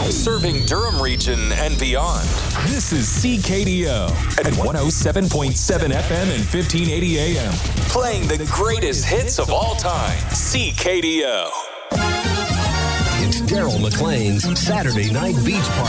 Serving Durham region and beyond. This is CKDO at 107.7 FM and 1580 AM. Playing the greatest hits of all time. CKDO. It's Daryl McLean's Saturday Night Beach Party.